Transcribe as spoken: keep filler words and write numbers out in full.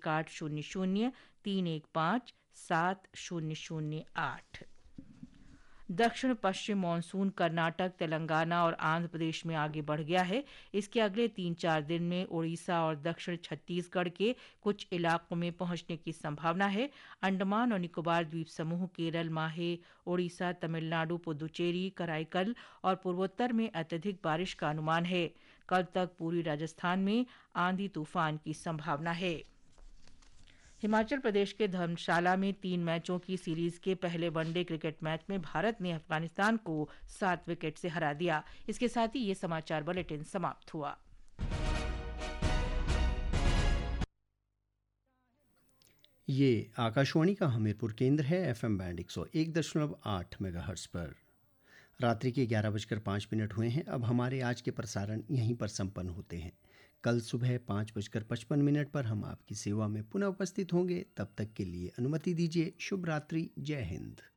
एक आठ शून्य शून्य तीन एक पाँच सात शून्य शून्य आठ। दक्षिण पश्चिम मानसून कर्नाटक, तेलंगाना और आंध्र प्रदेश में आगे बढ़ गया है। इसके अगले तीन चार दिन में ओडिशा और दक्षिण छत्तीसगढ़ के कुछ इलाकों में पहुंचने की संभावना है। अंडमान और निकोबार द्वीप समूह, केरल, माहे, ओडिशा, तमिलनाडु, पुदुचेरी, कराईकल और पूर्वोत्तर में अत्यधिक बारिश का अनुमान है। कल तक पूर्वी राजस्थान में आंधी तूफान की संभावना है। हिमाचल प्रदेश के धर्मशाला में तीन मैचों की सीरीज के पहले वनडे क्रिकेट मैच में भारत ने अफगानिस्तान को सात विकेट से हरा दिया। इसके साथ ही ये समाचार बुलेटिन समाप्त हुआ। ये आकाशवाणी का हमीरपुर केंद्र है। एफएम बैंड एक सौ एक दशमलव आठ मेगाहर्ट्ज पर रात्रि के ग्यारह बजकर पाँच मिनट हुए हैं। अब हमारे आज के प्रसारण यहीं पर संपन्न होते हैं। कल सुबह पाँच बजकर पचपन मिनट पर हम आपकी सेवा में पुनः उपस्थित होंगे। तब तक के लिए अनुमति दीजिए। शुभ रात्रि। जय हिंद।